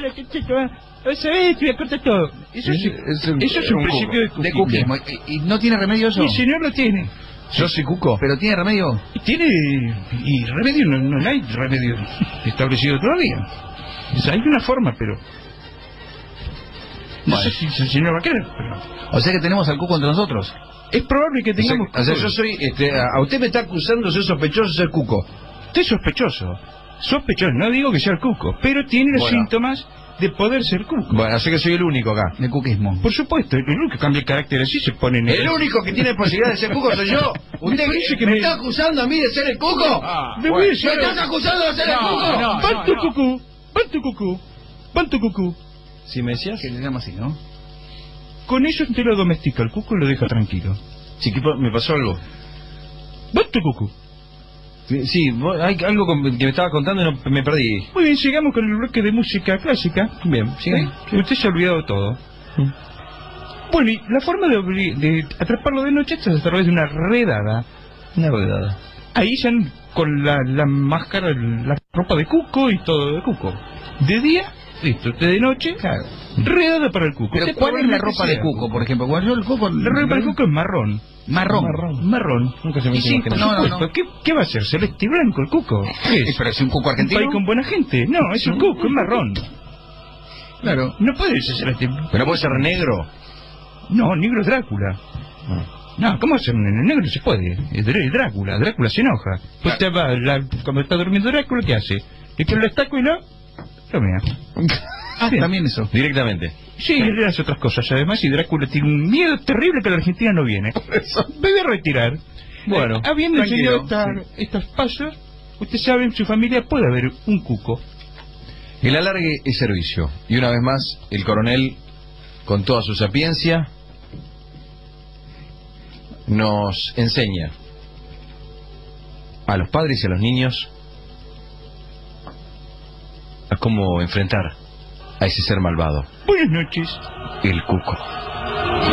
ahora que te vas a ver, te voy a cortar todo. Eso es un principio de cuquismo. ¿Y no tiene remedio eso? El señor lo tiene. Yo soy cuco. ¿Pero tiene remedio? Tiene... Y remedio, no hay remedio establecido todavía. O sea, hay una forma, pero... No sé si el señor va a querer, pero... O sea que tenemos al cuco entre nosotros. Es probable que tengamos... O sea, yo soy... a usted me está acusando de ser sospechoso de ser cuco. Usted es sospechoso. Sospechoso, no digo que sea el cuco, pero tiene los síntomas de poder ser cuco. Bueno, así que soy el único acá. De cuquismo. Por supuesto, el único que cambia el carácter así se pone en el único que tiene posibilidad de ser cuco soy yo. ¿Usted me está acusando a mí de ser el cuco? ¿Me estás acusando de ser el cuco? ¡Pan tu cucú! ¡Pan tu cucú! ¡Pan tu cucú! Si me decías... Que le llama así, ¿no? Con eso usted lo domestica, el cuco lo deja tranquilo. Chiquipo, me pasó algo. ¡Pan tu cucú! Sí, hay algo que me estaba contando y no, me perdí. Muy bien, sigamos con el bloque de música clásica. Bien, sigan. ¿Sí? Usted se ha olvidado todo. Bueno, y la forma de atraparlo de noche es a través de una redada. Una redada. Ahí ya con la máscara, la ropa de cuco y todo de cuco. De día, listo. De noche, claro. Redada para el cuco. Pero ¿cuál es la ropa de cuco, por ejemplo? ¿Cuál es el cuco? La ropa de cuco es marrón. Marrón. Nunca se me sí, no. ¿Qué va a ser? ¿Celeste y blanco el cuco? ¿Qué es? ¿Pero es un cuco argentino? ¿Un país con buena gente? No, es un cuco, es marrón. Claro. No puede ser celeste. ¿Pero puede ser negro? No, negro es Drácula. No, ¿cómo hacer un negro? Se puede. Es Drácula. Drácula se enoja. Pues te va, cuando está durmiendo Drácula, ¿qué hace? Le pone el estaco y lo mea. También eso. Directamente. Sí, él hace otras cosas además, y Drácula tiene un miedo terrible que la Argentina no viene. Me voy a retirar. Bueno, habiendo enseñado estas pasos, usted sabe, en su familia puede haber un cuco. El alargue es servicio. Y una vez más, el coronel, con toda su sapiencia, nos enseña a los padres y a los niños a cómo enfrentar a ese ser malvado. Buenas noches. El cuco.